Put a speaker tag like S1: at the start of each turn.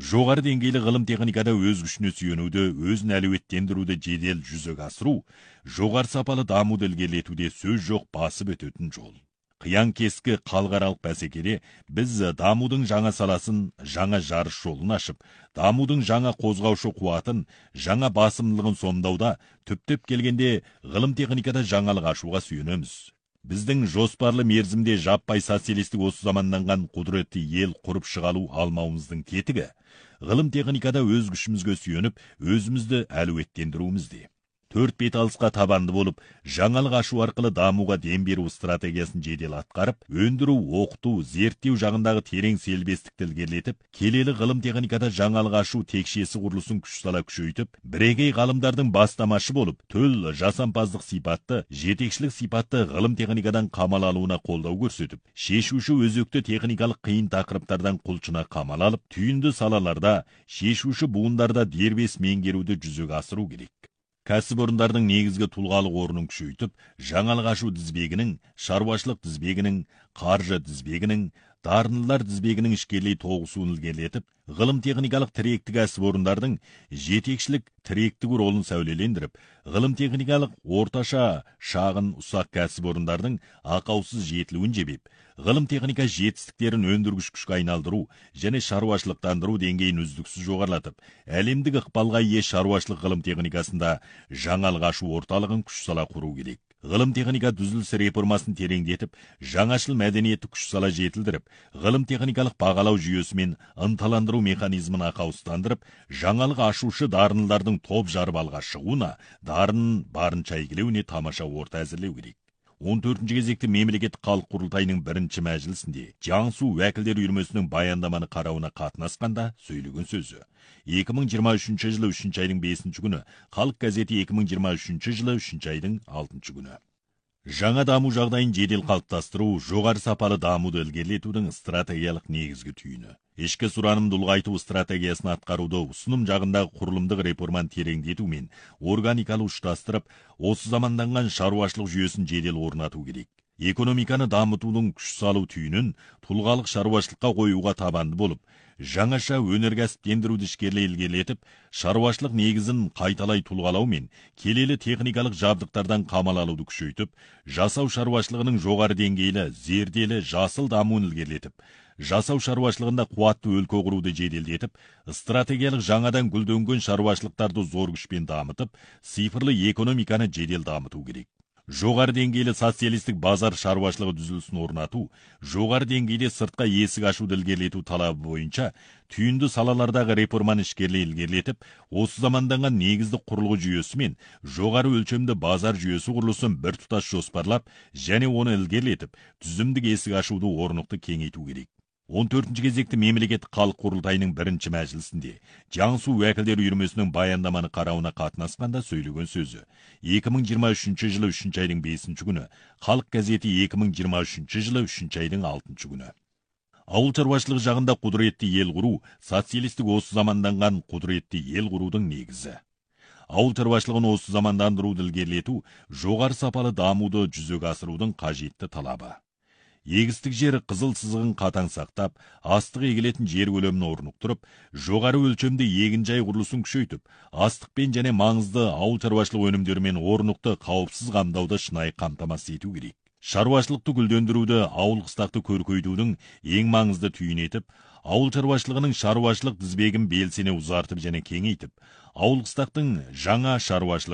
S1: жоғары деңгейлі ғылым техникада өз күшіне сүйенуді, өзін әлеуеттендіруді жедел жүзеге асыру, жоғары сапалы дамуды ілгерілетуде сөз жоқ басып өтетін жол. Қиян кескі халықаралық бәсекеде біз дамудың жаңа саласын, жаңа жарыс жолын ашып, дамудың жаңа қозғаушы қуатын, жаңа басымдылығын сомдауда, түптеп келгенде ғылым техникада жаңалық ашуға сүйенеміз. Біздің жоспарлы мерзімде жаппай социалистік осы заманданған құдіретті ел құрып шығалу алмауымыздың тетігі, ғылым техникада өз күшімізге сүйеніп, өзімізді әлеуеттендіруімізде. Төрт бет алысқа табанды болып, жаңалық ашу арқылы дамуға дем беру стратегиясын жедел атқарып, өндіру, оқыту, зерттеу жағындағы терең селбестікті ілгерілетіп, келелі ғылым техникада жаңалық ашу текшесі құрылысын күш сала күшейтіп, бірегей ғалымдардың бастамашы болып, төл жасампаздық сипатты, жетекшілік сипатты ғылым техникадан қамал алуына қолдау көрсетіп, шешуші өзекті техникалық қиын тақырыптардан құлшына қамал алып, түйінді салаларда, шешуші буындарда дербес меңгеруді жүзеге асыру керек. Кәсіпорындардың негізгі тұлғалық орнын күшейтіп, жаңалық ашу тізбегінің, шаруашылық тізбегінің, қаржы тізбегінің, дарынлылар тізбегінің ішкерлей тоғысуын ілгерілетіп, ғылым техникалық тіректі кәсіпорындардың жетекшілік тіректік ролын сәулелендіріп, ғылым техникалық орташа, шағын, ұсақ кәсіпорындардың ақаусыз жетілуін жебеп, ғылым техника жетістіктерін өндіргіш күшке айналдыру және шаруашылықтандыру деңгейін үздіксіз жоғарылатып, әлемдік ықпалға ие шаруашылық ғылым техникасында жаңалық ашу орталығын күш сала құру керек. Ғылым техника түзіліс реформасын тереңдетіп, жаңашыл мәдениетті күш сала жетілдіріп, ғылым техникалық бағалау жүйесі мен ынталандыру механизмін ақауыстандырып, жаңалық ашушы дарынлардың топ жарып алға шығуына, дарын барынша игілеуіне тамаша орта әзірлеу керек. 14-ші кезекті мемлекеттік халық құрылтайының бірінші мәжілісінде Жаңсу уәкілдер үйірмесінің баяндаманы қарауына қатынасқанда сөйлеген сөзі. 2023 жылы 3 айдың 5 күні, Халық газеті 2023 жылы 3 айдың 6 күні. Жаңа даму жағдайын жедел қалыптастыру, жоғары сапалы дамуды ілгерілетудің стратегиялық негізгі түйіні. Ішкі сұранымды ұлғайту стратегиясын атқаруды ұсыным жағындағы құрылымдық реформаны тереңдету мен органикалы ұштастырып, осы заманданған шаруашылық жүйесін жедел орнату керек. Экономиканы дамытудың күш салу түйінін тұлғалық шаруашылыққа қоюға табанды болып, жаңаша өнеркәсіптендіруді ішкерлей ілгерілетіп, шаруашылық негізін қайталай тұлғалау мен келелі техникалық жабдықтардан қамал алуды күшейтіп, жасау шаруашылығының жоғары деңгейлі, зерделі, жасыл дамуын ілгерілетіп, жасау шаруашылығында қуатты өлке құруды жеделдетіп, стратегиялық жаңадан гүлденген шаруашылықтарды зор күшпен дамытып, цифрлы экономиканы жедел дамыту керек. Жоғары деңгейлі социалистік базар шаруашылығы түзілісін орнату, жоғары деңгейде сыртқа есік ашуды ілгерілету талабы бойынша түйінді салалардағы реформаны ішкерлей ілгерілетіп, осы заманданған негізді құрылғы жүйесі мен жоғары өлшемді базар жүйесі құрылысын бір тұтас жоспарлап және оны ілгерілетіп, түзімдік есік ашуды орнықты кеңейту керек. 14-ші кезекті мемлекеттік халық құрылтайының бірінші мәжілісінде Жаңсу уәкілдер үйірмесінің баяндаманы қарауына қатынасқанда сөйлеген сөзі. 2023 жылы 3 айдың 5 күні, Халық газеті 2023 жылы 3 айдың 6 күні. Ауыл шаруашылығы жағында құдіретті ел құру, социалистік осы заманданған құдіретті ел құрудың негізі. Ауыл шаруашылығын осы замандандыруды ілгерілету, жоғары сапалы дамуды жүзеге асырудың қажетті талабы. Егістік жері қызыл сызығын қатаң сақтап, астық егілетін жер көлемін орнықтырып, жоғары өлшемді егінжай құрылысын күшейтіп, астықпен және маңызды ауыл шаруашылық өнімдерімен орнықты қауіпсіз қамдауды шынайы қамтамасыз ету керек. Шаруашылықты гүлдендіруді, ауыл қыстақты көркейтудің ең маңызды түйін етіп, ауыл шаруашылығының шаруашылық тізбегін белсене ұзартып және кеңейтіп, ауыл қыстақтың жаңа шаруашылық